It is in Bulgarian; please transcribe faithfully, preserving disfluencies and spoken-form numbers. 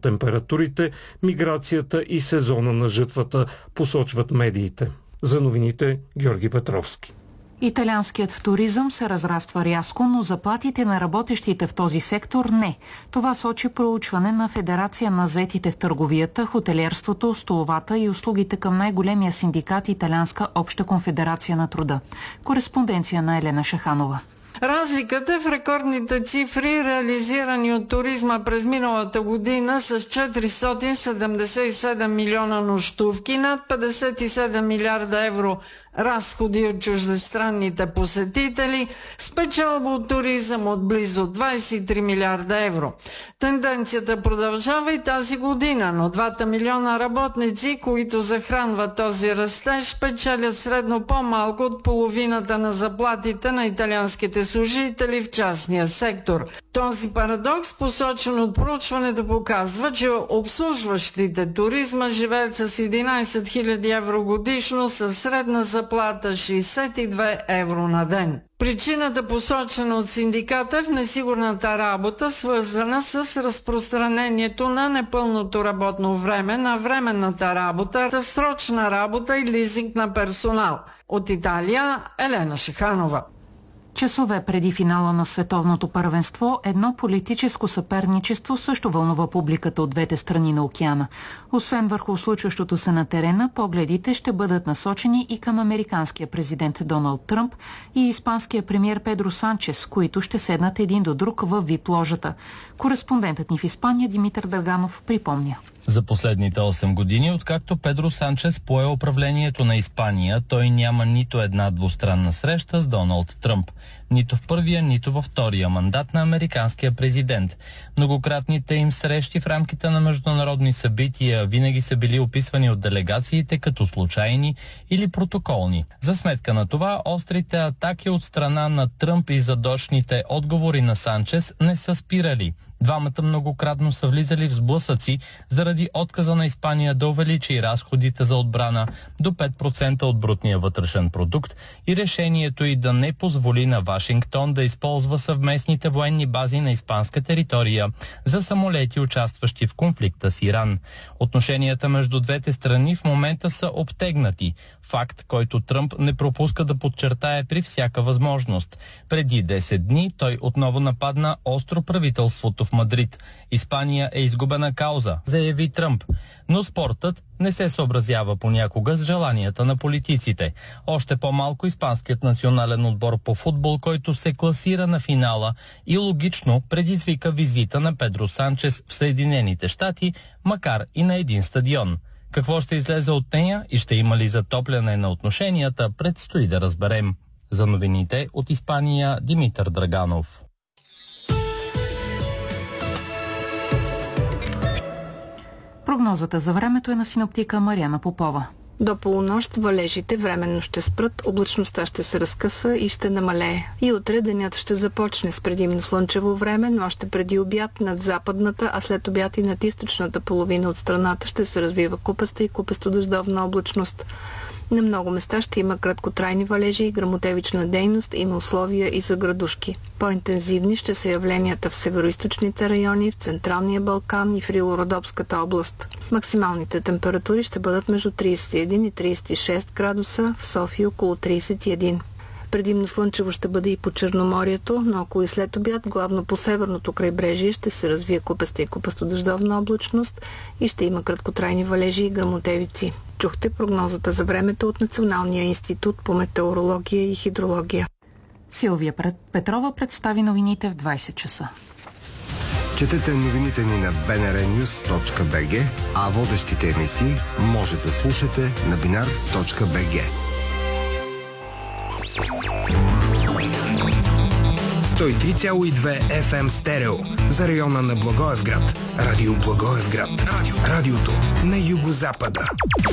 температурите, миграцията и сезона на жътвата, посочват медиите. За новините Георги Петровски. Италианският туризъм се разраства рязко, но заплатите на работещите в този сектор не. Това сочи проучване на Федерация на заетите в търговията, хотелиерството, столовата и услугите към най-големия синдикат Италианска обща конфедерация на труда. Кореспонденция на Елена Шаханова. Разликата в рекордните цифри, реализирани от туризма през миналата година с четиристотин седемдесет и седем милиона нощувки, над петдесет и седем милиарда евро разходи от чуждестранните посетители, спечалба от туризъм от близо двадесет и три милиарда евро. Тенденцията продължава и тази година, но двата милиона работници, които захранват този растеж, печелят средно по-малко от половината на заплатите на италианските служители в частния сектор. Този парадокс, посочен от проучването, показва, че обслужващите туризма живеят с единадесет хиляди евро годишно със средна заплата шейсет и две евро на ден. Причината, посочена от синдиката, е в несигурната работа, свързана с разпространението на непълното работно време, на временната работа, срочна работа и лизинг на персонал. От Италия, Елена Шаханова. Часове преди финала на световното първенство, едно политическо съперничество също вълнува публиката от двете страни на океана. Освен върху случващото се на терена, погледите ще бъдат насочени и към американския президент Доналд Тръмп и испанския премиер Педро Санчес, които ще седнат един до друг във вип-ложата. Кореспондентът ни в Испания Димитър Драганов припомня. За последните осем години, откакто Педро Санчес пое управлението на Испания, той няма нито една двустранна среща с Доналд Тръмп. Нито в първия, нито във втория мандат на американския президент. Многократните им срещи в рамките на международни събития винаги са били описвани от делегациите като случайни или протоколни. За сметка на това, острите атаки от страна на Тръмп и задочните отговори на Санчес не са спирали. Двамата многократно са влизали в сблъсъци заради отказа на Испания да увеличи разходите за отбрана до пет процента от брутния вътрешен продукт и решението й да не позволи на Вашингтон да използва съвместните военни бази на испанска територия за самолети, участващи в конфликта с Иран. Отношенията между двете страни в момента са обтегнати. Факт, който Тръмп не пропуска да подчертае при всяка възможност. Преди десет дни той отново нападна остро правителството в Мадрид. Испания е изгубена кауза, заяви Тръмп. Но спортът не се съобразява понякога с желанията на политиците. Още по-малко испанският национален отбор по футбол, който се класира на финала и логично предизвика визита на Педро Санчес в Съединените щати, макар и на един стадион. Какво ще излезе от нея и ще има ли затопляне на отношенията, предстои да разберем. За новините от Испания Димитър Драганов. Прогнозата за времето е на синоптика Мариана Попова. До полунощ валежите временно ще спрат, облачността ще се разкъса и ще намалее. И утре денят ще започне с предимно слънчево време, но още преди обяд над западната, а след обяд и над източната половина от страната ще се развива купеста и купесто-дъждовна облачност. На много места ще има краткотрайни валежи и гръмотевична дейност, има условия и за градушки. По-интензивни ще са явленията в североизточните райони, в Централния Балкан и в Рило-Родопската област. Максималните температури ще бъдат между тридесет и един и тридесет и шест градуса, в София около тридесет и един. Предимно слънчево ще бъде и по Черноморието, но около и след обяд, главно по северното крайбрежие, ще се развие купеста и купесто-дъждовна облачност и ще има краткотрайни валежи и гръмотевици. Чухте прогнозата за времето от Националния институт по метеорология и хидрология. Силвия Петрова представи новините в двадесет часа. Четете новините ни на би ен ар нюз точка би джи, а водещите емисии може да слушате на бинар точка би джи. сто и три цяло и две еф ем стерео за района на Благоевград. Радио Благоевград. Радио. Радиото на югозапада.